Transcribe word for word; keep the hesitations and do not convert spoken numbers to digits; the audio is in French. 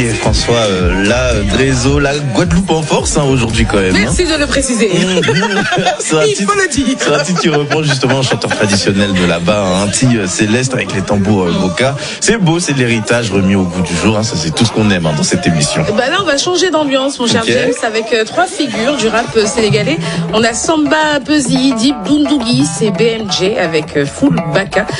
Et François, euh, là, Drézo, la Guadeloupe en force hein, aujourd'hui quand même. Merci hein. de le préciser. C'est un Il titre, faut le dire. c'est un titre qui reprend justement un chanteur traditionnel de là-bas, un petit euh, céleste avec les tambours euh, boca. C'est beau, c'est de l'héritage remis au goût du jour. Hein, ça c'est tout ce qu'on aime hein, dans cette émission. Bah là, on va changer d'ambiance, mon cher Okay. James, avec euh, trois figures du rap euh, sénégalais. On a Samba Peuzzi, Dip Doundougi et B M J avec euh, Full Baka.